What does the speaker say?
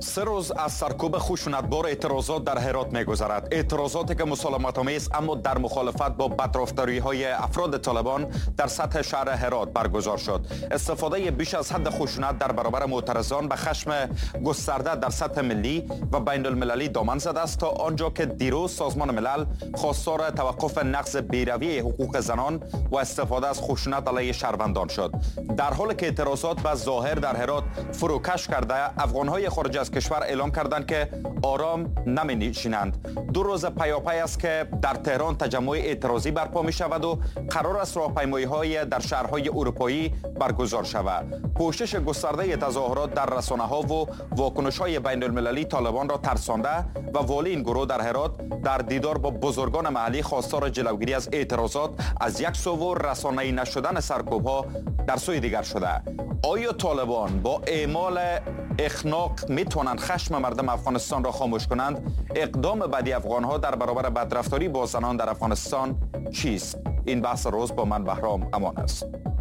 سه روز از سرکوب خشونتبار اعتراضات در هرات می‌گذرد. اعتراضاتی که مسالمت‌آمیز اما در مخالفت با بدرفتاری‌های افراد طالبان در سطح شهر هرات برگزار شد. استفاده بیش از حد خشونت در برابر معترضان به خشم گسترده در سطح ملی و بین المللی دامن زده است تا آنجا که دیروز سازمان ملل خواستار توقف نقض بیروی حقوق زنان و استفاده از خشونت علیه شهروندان شد. در حالی که اعتراضات به ظاهر در هرات فروکش کرده، افغان‌های خارج از کشور اعلام کردند که آرام نمی‌نشینند. 2 روز پیاپی است که در تهران تجمع اعتراضی برپا می شود و قرار است راهپیمایی‌های در شهرهای اروپایی برگزار شود. پوشش گسترده تظاهرات در رسانه‌ها و واکنش‌های بین المللی طالبان را ترسانده و والی این گروه در هرات در دیدار با بزرگان محلی خواستار جلوگیری از اعتراضات از یک سو و رسانه‌ای نشدن سرکوب‌ها در سوی دیگر شده. آیا طالبان با اعمال اخناق میتونند خشم مردم افغانستان را خاموش کنند؟ اقدام بعدی افغان‌ها در برابر بدرفتاری با زنان در افغانستان چیست؟ این بحث روز با من بهرام امان است.